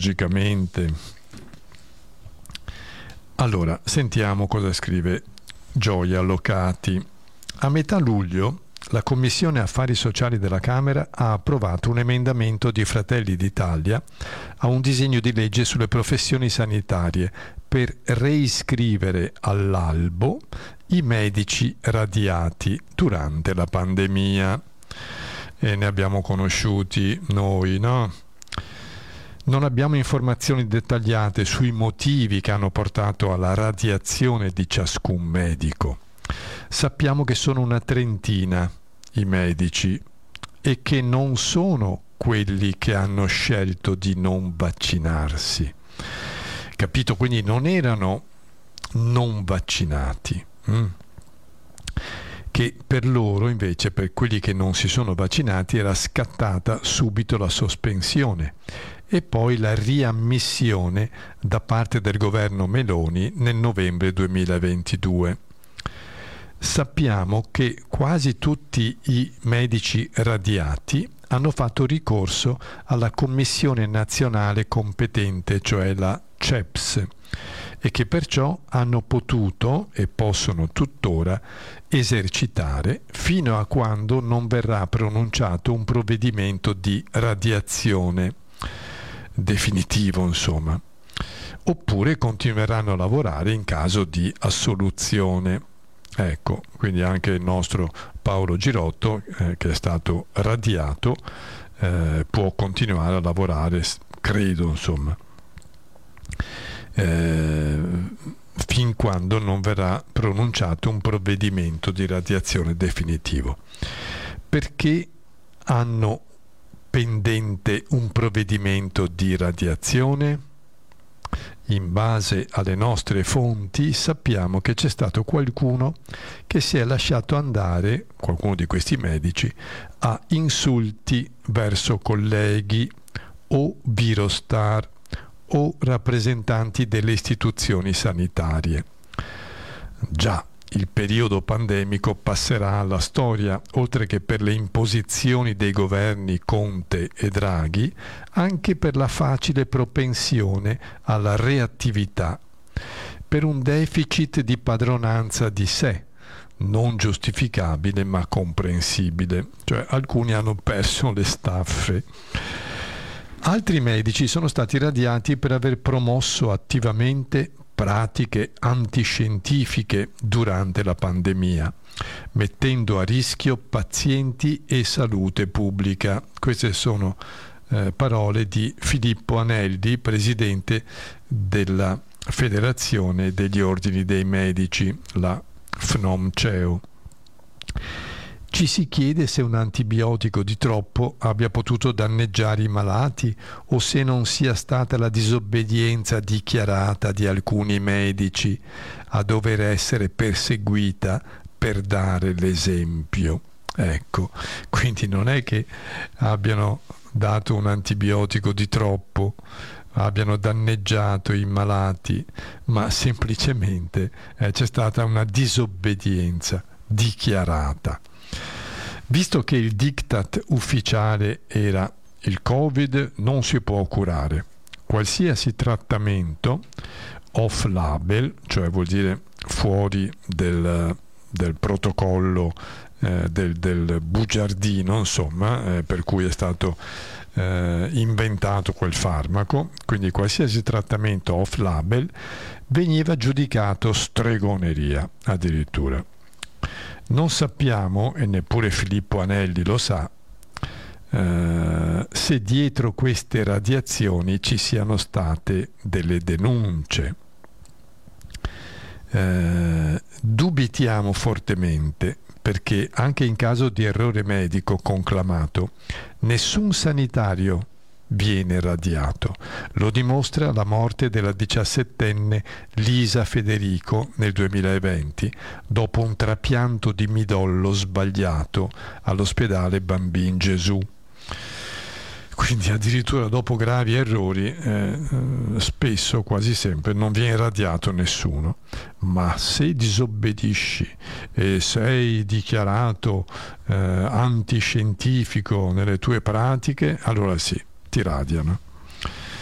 logicamente. Allora, sentiamo cosa scrive Gioia Locati. A metà luglio la Commissione Affari Sociali della Camera ha approvato un emendamento di Fratelli d'Italia a un disegno di legge sulle professioni sanitarie per reiscrivere all'albo i medici radiati durante la pandemia. E ne abbiamo conosciuti noi, no? Non abbiamo informazioni dettagliate sui motivi che hanno portato alla radiazione di ciascun medico. Sappiamo che sono una trentina i medici e che non sono quelli che hanno scelto di non vaccinarsi. Capito? Quindi non erano non vaccinati. Che per loro, invece, per quelli che non si sono vaccinati, era scattata subito la sospensione e poi la riammissione da parte del governo Meloni nel novembre 2022. Sappiamo che quasi tutti i medici radiati hanno fatto ricorso alla Commissione Nazionale Competente, cioè la CEPS, e che perciò hanno potuto e possono tuttora esercitare fino a quando non verrà pronunciato un provvedimento di radiazione definitivo, insomma, oppure continueranno a lavorare in caso di assoluzione. Ecco, quindi anche il nostro Paolo Girotto, che è stato radiato, può continuare a lavorare, credo, insomma, fin quando non verrà pronunciato un provvedimento di radiazione definitivo. Perché hanno pendente un provvedimento di radiazione? In base alle nostre fonti sappiamo che c'è stato qualcuno che si è lasciato andare, qualcuno di questi medici, a insulti verso colleghi o virostar o rappresentanti delle istituzioni sanitarie. Già, il periodo pandemico passerà alla storia, oltre che per le imposizioni dei governi Conte e Draghi, anche per la facile propensione alla reattività, per un deficit di padronanza di sé, non giustificabile ma comprensibile. Cioè, alcuni hanno perso le staffe. Altri medici sono stati radiati per aver promosso attivamente pratiche antiscientifiche durante la pandemia, mettendo a rischio pazienti e salute pubblica. Queste sono parole di Filippo Anelli, presidente della Federazione degli Ordini dei Medici, la FNOMCEO. Ci si chiede se un antibiotico di troppo abbia potuto danneggiare i malati o se non sia stata la disobbedienza dichiarata di alcuni medici a dover essere perseguita per dare l'esempio. Ecco, quindi non è che abbiano dato un antibiotico di troppo, abbiano danneggiato i malati, ma semplicemente c'è stata una disobbedienza dichiarata. Visto che il diktat ufficiale era il Covid non si può curare, qualsiasi trattamento off-label, cioè vuol dire fuori del protocollo del bugiardino, insomma, per cui è stato inventato quel farmaco, quindi qualsiasi trattamento off-label veniva giudicato stregoneria addirittura. Non sappiamo, e neppure Filippo Anelli lo sa, se dietro queste radiazioni ci siano state delle denunce. Dubitiamo fortemente, perché anche in caso di errore medico conclamato, nessun sanitario viene radiato. Lo dimostra la morte della 17enne Lisa Federico nel 2020 dopo un trapianto di midollo sbagliato all'ospedale Bambin Gesù. Quindi addirittura dopo gravi errori spesso, quasi sempre, non viene radiato nessuno. Ma se disobbedisci e sei dichiarato antiscientifico nelle tue pratiche, allora sì, ti radiano.